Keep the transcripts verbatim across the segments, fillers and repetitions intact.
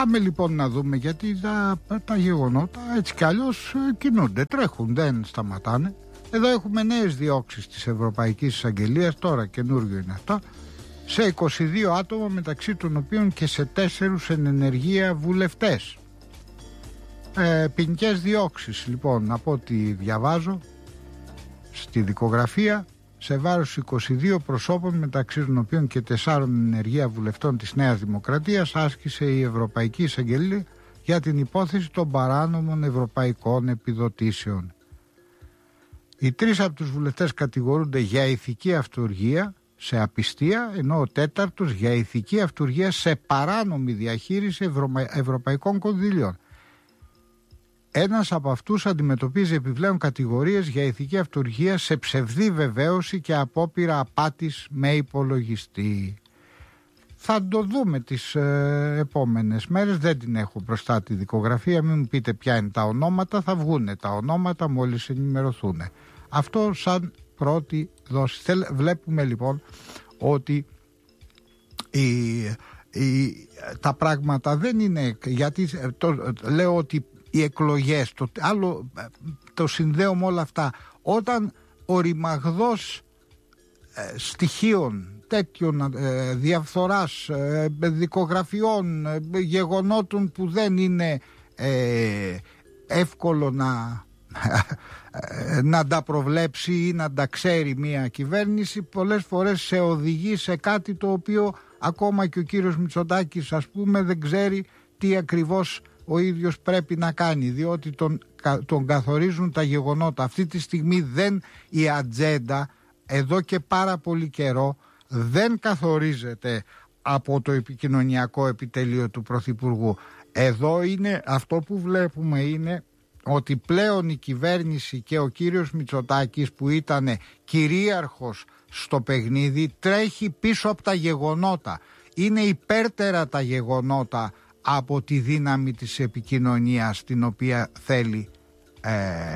Πάμε λοιπόν να δούμε, γιατί τα, τα γεγονότα έτσι κι αλλιώς κινούνται, τρέχουν, δεν σταματάνε. Εδώ έχουμε νέες διώξεις της Ευρωπαϊκής Εισαγγελίας, τώρα καινούριο είναι αυτό, σε είκοσι δύο άτομα, μεταξύ των οποίων και σε τέσσερους εν ενεργεία βουλευτές. Ε, ποινικές διώξεις λοιπόν, από ό,τι διαβάζω στη δικογραφία, σε βάρος είκοσι δύο προσώπων, μεταξύ των οποίων και τεσσάρων ενεργεία βουλευτών της Νέας Δημοκρατίας, άσκησε η Ευρωπαϊκή Εισαγγελία για την υπόθεση των παράνομων ευρωπαϊκών επιδοτήσεων. Οι τρεις από τους βουλευτές κατηγορούνται για ηθική αυτουργία σε απιστία, ενώ ο τέταρτος για ηθική αυτουργία σε παράνομη διαχείριση ευρω... ευρωπαϊκών κονδυλίων. Ένας από αυτούς αντιμετωπίζει επιπλέον κατηγορίες για ηθική αυτουργία σε ψευδή βεβαίωση και απόπειρα απάτης με υπολογιστή. Θα το δούμε τις ε, επόμενες μέρες, δεν την έχω μπροστά τη δικογραφία, μην μου πείτε ποια είναι τα ονόματα, θα βγούνε τα ονόματα μόλις ενημερωθούν. Αυτό σαν πρώτη δόση. Βλέπουμε λοιπόν ότι η, η, τα πράγματα δεν είναι, γιατί το, λέω ότι οι εκλογές, το άλλο το συνδέω με όλα αυτά, όταν ο ρημαγδός ε, στοιχείων τέτοιων ε, διαφθοράς, ε, δικογραφιών, ε, γεγονότων που δεν είναι ε, εύκολο να να τα προβλέψει ή να τα ξέρει μια κυβέρνηση, πολλές φορές σε οδηγεί σε κάτι το οποίο ακόμα και ο κύριος Μητσοτάκης, ας πούμε, δεν ξέρει τι ακριβώς ο ίδιος πρέπει να κάνει, διότι τον, τον καθορίζουν τα γεγονότα. Αυτή τη στιγμή δεν, η ατζέντα εδώ και πάρα πολύ καιρό δεν καθορίζεται από το επικοινωνιακό επιτελείο του Πρωθυπουργού. Εδώ είναι, αυτό που βλέπουμε είναι ότι πλέον η κυβέρνηση και ο κύριος Μητσοτάκης, που ήταν κυρίαρχος στο παιχνίδι, τρέχει πίσω από τα γεγονότα. Είναι υπέρτερα τα γεγονότα από τη δύναμη της επικοινωνίας την οποία θέλει ε,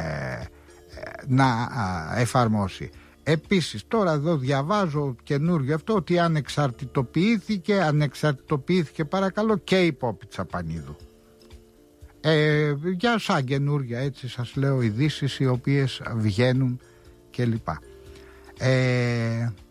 να εφαρμόσει. Επίσης τώρα εδώ διαβάζω καινούργιο αυτό, ότι ανεξαρτητοποιήθηκε, ανεξαρτητοποιήθηκε παρακαλώ και η Πόπη Τσαπανίδου. Ε, για σαν καινούργια, έτσι σας λέω, ειδήσεις οι οποίες βγαίνουν κλπ. Ε,